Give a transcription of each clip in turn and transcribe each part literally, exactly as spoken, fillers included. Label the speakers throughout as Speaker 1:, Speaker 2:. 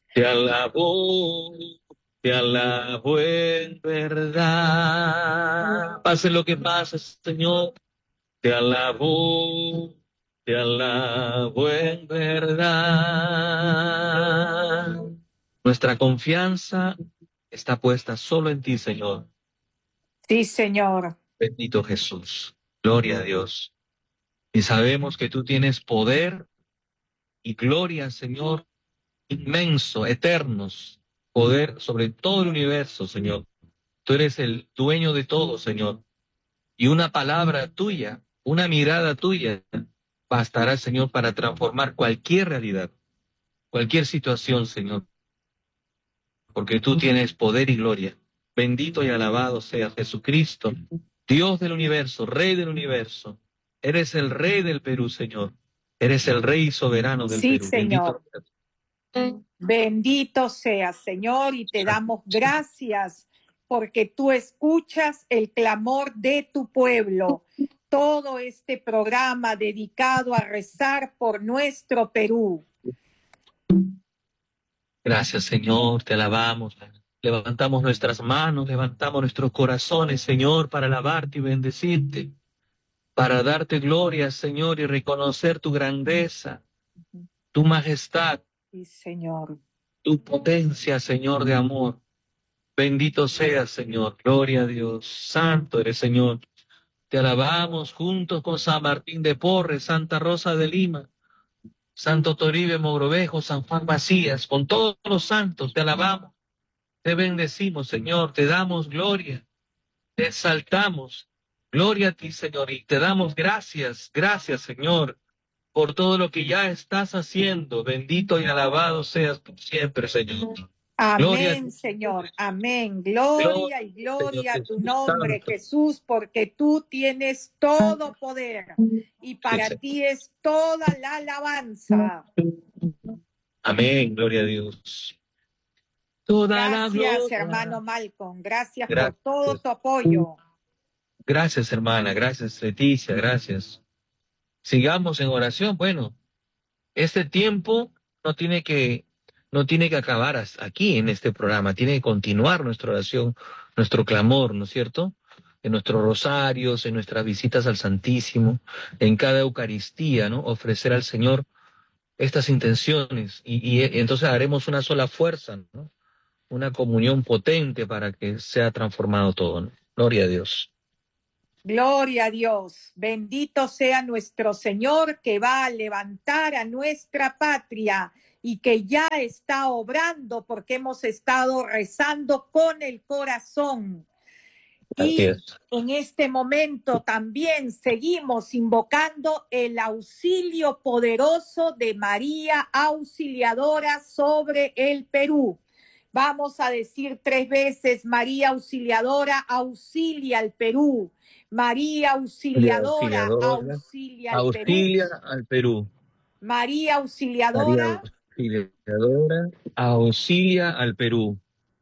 Speaker 1: Te alabo, te alabo en verdad. Pase lo que pase, Señor, te alabo, te alabo en verdad. Nuestra confianza está puesta solo en ti, Señor.
Speaker 2: Sí, Señor.
Speaker 1: Bendito Jesús. Gloria a Dios. Y sabemos que tú tienes poder y gloria, Señor, inmenso, eternos, poder sobre todo el universo, Señor. Tú eres el dueño de todo, Señor. Y una palabra tuya, una mirada tuya, bastará, Señor, para transformar cualquier realidad, cualquier situación, Señor. Porque tú tienes poder y gloria. Bendito y alabado sea Jesucristo, Dios del universo, Rey del universo. Eres el Rey del Perú, Señor. Eres el Rey soberano del
Speaker 2: Sí,
Speaker 1: Perú. Bendito.
Speaker 2: Señor. Bendito seas, Señor, y te damos gracias porque tú escuchas el clamor de tu pueblo. Todo este programa dedicado a rezar por nuestro Perú.
Speaker 1: Gracias, Señor, te alabamos. Levantamos nuestras manos, levantamos nuestros corazones, Señor, para alabarte y bendecirte, para darte gloria, Señor, y reconocer tu grandeza, tu majestad,
Speaker 2: Sí, Señor.
Speaker 1: tu potencia, Señor, de amor. Bendito seas, Señor. Gloria a Dios. Santo eres, Señor. Te alabamos juntos con San Martín de Porres, Santa Rosa de Lima, Santo Toribio Mogrovejo, San Juan Macías, con todos los santos te alabamos. Te bendecimos, Señor, te damos gloria, te exaltamos. Gloria a ti, Señor, y te damos gracias, gracias, Señor, por todo lo que ya estás haciendo. Bendito y alabado seas por siempre, Señor. Gloria a
Speaker 2: Amén,
Speaker 1: ti,
Speaker 2: Señor. Amén.
Speaker 1: gloria,
Speaker 2: Gloria y
Speaker 1: Señor
Speaker 2: gloria a tu
Speaker 1: Jesús
Speaker 2: nombre,
Speaker 1: Santo.
Speaker 2: Jesús, porque tú tienes todo poder y
Speaker 1: Sí,
Speaker 2: para
Speaker 1: Señor.
Speaker 2: ti es toda la alabanza.
Speaker 1: Amén, gloria a Dios. Toda la
Speaker 2: Gracias,
Speaker 1: gloria.
Speaker 2: hermano Malcolm. Gracias por todo
Speaker 1: Gracias.
Speaker 2: tu apoyo.
Speaker 1: Gracias, hermana. Gracias, Leticia. Gracias. Sigamos en oración. Bueno, este tiempo no tiene que, no tiene que acabar as- aquí en este programa. Tiene que continuar nuestra oración, nuestro clamor, ¿no es cierto? En nuestros rosarios, en nuestras visitas al Santísimo, en cada Eucaristía, ¿no? Ofrecer al Señor estas intenciones y, y y entonces haremos una sola fuerza, ¿no? Una comunión potente para que sea transformado todo, ¿no? Gloria a Dios.
Speaker 2: Gloria a Dios. Bendito sea nuestro Señor que va a levantar a nuestra patria y que ya está obrando porque hemos estado rezando con el corazón.
Speaker 1: Así
Speaker 2: Y
Speaker 1: es.
Speaker 2: en este momento también seguimos invocando el auxilio poderoso de María Auxiliadora sobre el Perú. Vamos a decir tres veces: María Auxiliadora, auxilia al Perú. María Auxiliadora,
Speaker 1: Auxiliadora,
Speaker 2: auxilia al Perú.
Speaker 1: auxilia al Perú.
Speaker 2: María
Speaker 1: María
Speaker 2: Auxiliadora.
Speaker 1: Auxiliadora, auxilia al Perú.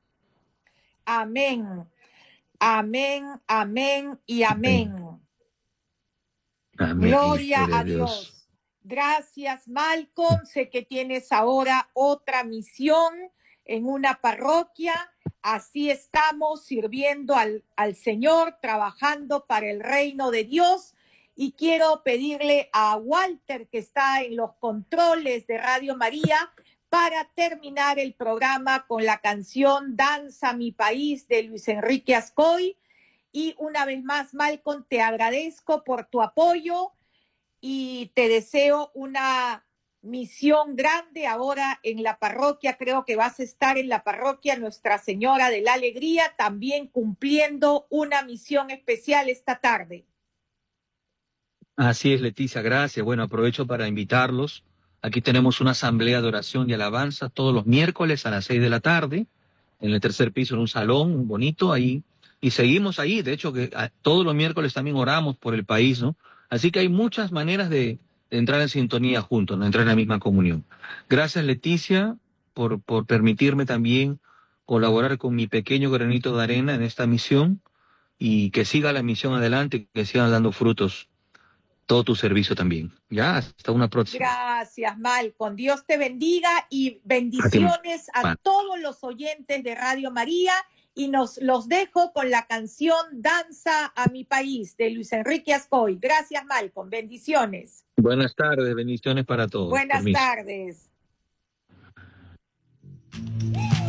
Speaker 2: Amén. Amén, amén y amén.
Speaker 1: Amén. Amén.
Speaker 2: Gloria
Speaker 1: Gloria
Speaker 2: a Dios. Gracias, Malcolm. Sé que tienes ahora otra misión en una parroquia. Así estamos sirviendo al, al Señor, trabajando para el reino de Dios. Y quiero pedirle a Walter, que está en los controles de Radio María, para terminar el programa con la canción Danza mi país de Luis Enrique Ascoy. Y una vez más, Malcolm, te agradezco por tu apoyo y te deseo una misión grande ahora en la parroquia. Creo que vas a estar en la parroquia Nuestra Señora de la Alegría, también cumpliendo una misión especial esta tarde.
Speaker 1: Así es, Leticia, gracias. Bueno, aprovecho para invitarlos. Aquí tenemos una asamblea de oración y alabanza todos los miércoles a las seis de la tarde, en el tercer piso, en un salón bonito ahí. Y seguimos ahí, de hecho, que a, todos los miércoles también oramos por el país, ¿no? Así que hay muchas maneras de, de entrar en sintonía juntos, ¿no? Entrar en la misma comunión. Gracias, Leticia, por, por permitirme también colaborar con mi pequeño granito de arena en esta misión y que siga la misión adelante, que sigan dando frutos todo tu servicio también. Ya, hasta una próxima.
Speaker 2: Gracias, Malcolm. Dios te bendiga y bendiciones a, a todos los oyentes de Radio María. Y nos los dejo con la canción Danza a mi país de Luis Enrique Ascoy. Gracias, Malcolm. Bendiciones.
Speaker 1: Buenas tardes, bendiciones para todos.
Speaker 2: Buenas
Speaker 1: Permiso.
Speaker 2: tardes.